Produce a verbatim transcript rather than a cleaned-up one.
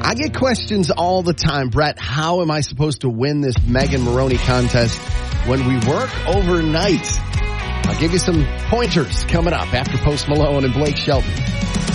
I get questions all the time, Brett. How am I supposed to win this Megan Maroney contest when we work overnight? I'll give you some pointers coming up after Post Malone and Blake Shelton.